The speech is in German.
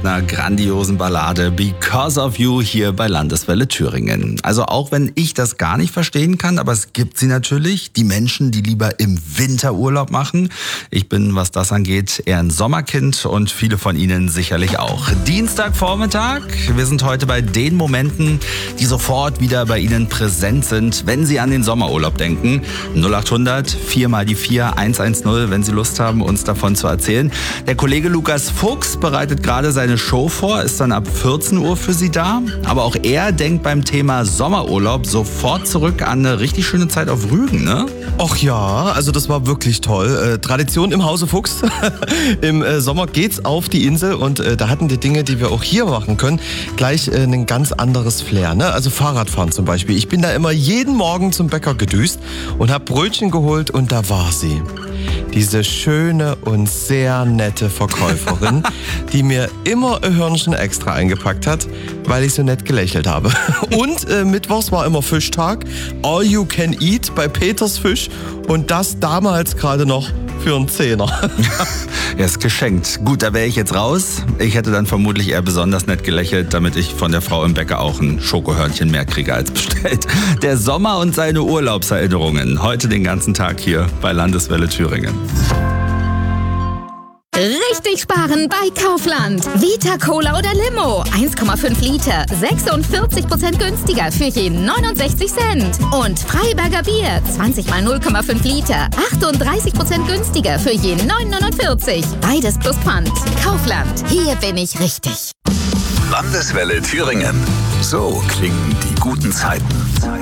Einer grandiosen Ballade Because of You hier bei Landeswelle Thüringen. Also auch wenn ich das gar nicht verstehen kann, aber es gibt sie natürlich, die Menschen, die lieber im Winter Urlaub machen. Ich bin, was das angeht, eher ein Sommerkind und viele von Ihnen sicherlich auch. Dienstagvormittag, wir sind heute bei den Momenten, die sofort wieder bei Ihnen präsent sind, wenn Sie an den Sommerurlaub denken. 0800 4 mal die 4 110, wenn Sie Lust haben, uns davon zu erzählen. Der Kollege Lukas Fuchs bereitet gerade seine Show vor, ist dann ab 14 Uhr für Sie da. Aber auch er denkt beim Thema Sommerurlaub sofort zurück an eine richtig schöne Zeit auf Rügen, ne? Och ja, also das war wirklich toll. Tradition im Hause Fuchs. Im Sommer geht's auf die Insel und da hatten die Dinge, die wir auch hier machen können, gleich ein ganz anderes Flair. Ne? Also Fahrradfahren zum Beispiel. Ich bin da immer jeden Morgen zum Bäcker gedüst und habe Brötchen geholt und da war sie. Diese schöne und sehr nette Verkäuferin, die mir immer ein Hörnchen extra eingepackt hat, weil ich so nett gelächelt habe. Und mittwochs war immer Fischtag, All You Can Eat bei Peters Fisch und das damals gerade noch für einen Zehner. Er ist geschenkt. Gut, da wäre ich jetzt raus. Ich hätte dann vermutlich eher besonders nett gelächelt, damit ich von der Frau im Bäcker auch ein Schokohörnchen mehr kriege als bestellt. Der Sommer und seine Urlaubserinnerungen. Heute den ganzen Tag hier bei Landeswelle Thüringen. Richtig sparen bei Kaufland. Vita Cola oder Limo. 1,5 Liter. 46% günstiger für je 69 Cent. Und Freiberger Bier. 20 mal 0,5 Liter. 38% günstiger für je 9,49. Beides plus Pfand. Kaufland. Hier bin ich richtig. Landeswelle Thüringen. So klingen die guten Zeiten.